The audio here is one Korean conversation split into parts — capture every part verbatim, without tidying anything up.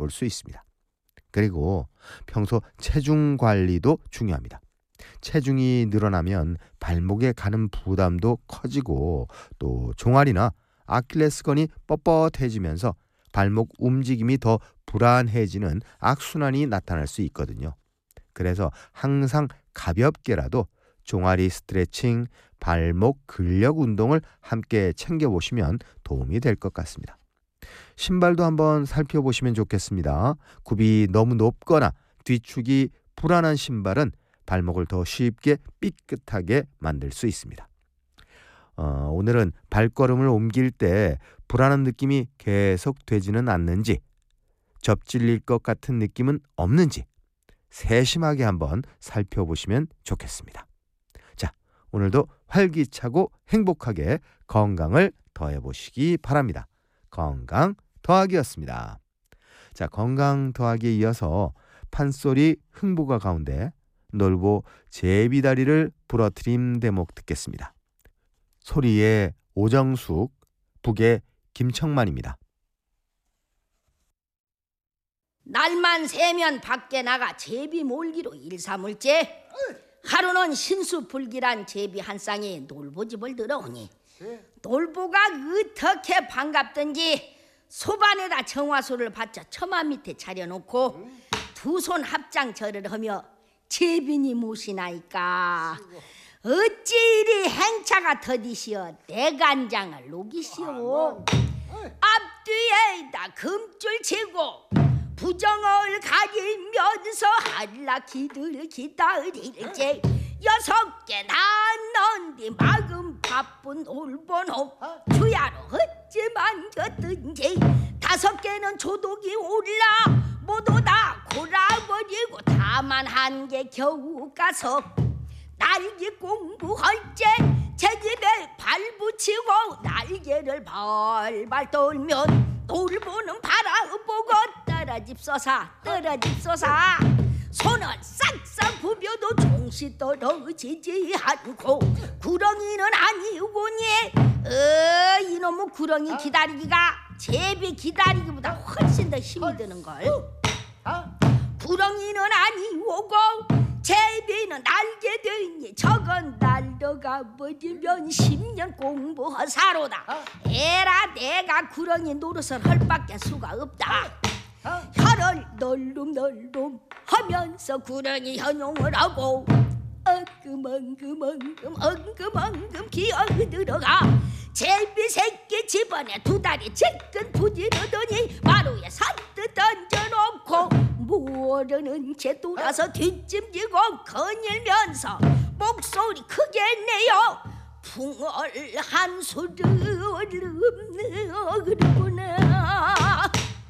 볼 수 있습니다. 그리고 평소 체중 관리도 중요합니다. 체중이 늘어나면 발목에 가는 부담도 커지고 또 종아리나 아킬레스건이 뻣뻣해지면서 발목 움직임이 더 불안해지는 악순환이 나타날 수 있거든요. 그래서 항상 가볍게라도 종아리 스트레칭, 발목 근력 운동을 함께 챙겨보시면 도움이 될 것 같습니다. 신발도 한번 살펴보시면 좋겠습니다. 굽이 너무 높거나 뒤축이 불안한 신발은 발목을 더 쉽게 삐끗하게 만들 수 있습니다. 어, 오늘은 발걸음을 옮길 때 불안한 느낌이 계속 되지는 않는지, 접질릴 것 같은 느낌은 없는지 세심하게 한번 살펴보시면 좋겠습니다. 자, 오늘도 활기차고 행복하게 건강을 더해보시기 바랍니다. 건강 더하기였습니다. 자, 건강 더하기에 이어서 판소리 흥부가 가운데 놀보 제비다리를 부러뜨림 대목 듣겠습니다. 소리의 오정숙, 북의 김청만입니다. 날만 새면 밖에 나가 제비 몰기로 일삼을째. 하루는 신수불길한 제비 한 쌍이 놀보집을 들어오니 놀보가 어떻게 반갑던지 소반에다 정화수를 받쳐 처마 밑에 차려놓고 두 손 합장 절을 하며 제비니 모시나이까 어찌 이리 행차가 더디시어 대간장을 녹이시오. 앞뒤에다 금줄 치고 부정을 가리면서 한라기들 기다릴제 여섯 개 다 넣은 뒤 마음 바쁜 올보노 주야로 어찌만 졌든지 다섯 개는 조독이 올라 모두 다 골아버리고 다만 한 개 겨우 가서 날개 공부할 때 제 집에 발 붙이고 날개를 발발 떨면 놀보는 바라보고 떨어집소사 떨어집소사 손을 싹싹 부벼도 종시 떨어지지 않고 구렁이는 아니오니 어, 이놈의 구렁이 기다리기가 제비 기다리기보다 훨씬 더 힘이 드는걸. 구렁이는 아니오고 제비는 날게 되니 저건 날려가 버리면 십 년 공부하사로다. 에라 내가 구렁이 노릇을 할 밖에 수가 없다. 혀를 널름널름 하면서 구렁이 현용을 하고 엉금엉금엉금 엉금엉금 기어이 들어가 제비 새끼 집안에 두 다리 지끈 부지르더니 마루에 산뜻 던져놓고 모르는 채 돌아서 뒷짐지고 거닐면서 목소리 크게 내요. 풍월 한 소리 그러구나.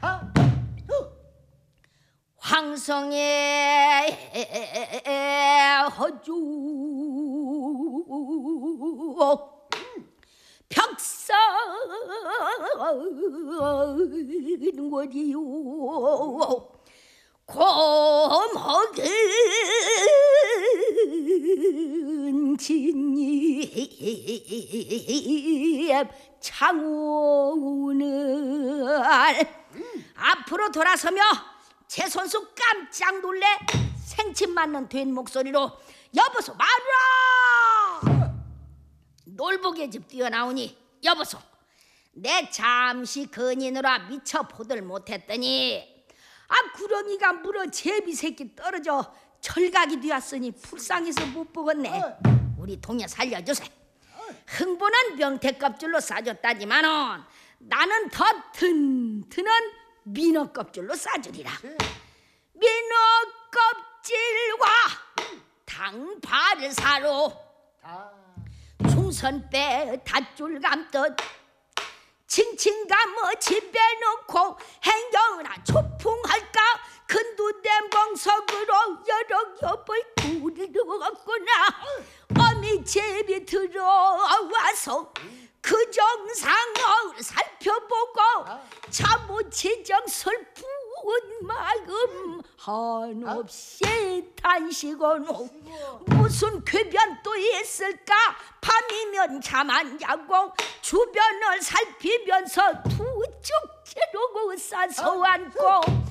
황성의 허주 벽산 월이요 고먹은 진잎 창오늘 앞으로 돌아서며 제 손수 깜짝 놀래 생침 맞는 된 목소리로 여보소 말라. 놀보게 집 뛰어나오니 여보소 내 잠시 근인으로 미처 보들 못했더니 아 구렁이가 물어 제비 새끼 떨어져 철각이 되었으니 불쌍해서 못 보겠네. 우리 동네 살려주세. 흥부는 명태 껍질로 싸줬다지만은 나는 더 튼튼한 민어 껍질로 싸주리라. 민어 껍질과 당파를 사러 중선배 닷줄 감듯 칭칭 감어 집에 놓고 행정이나 초풍할까 근두된 봉석으로 여러 겹을 부리려었구나. 어미 제비 들어와서 그 정상을 살펴보고 차무치정 슬픈 마음 한없이 탄식으로 무슨 궤변 또 있을까. 밤이면 잠 안 자고 주변을 살피면서 두 쪽 채로 싸서 앉고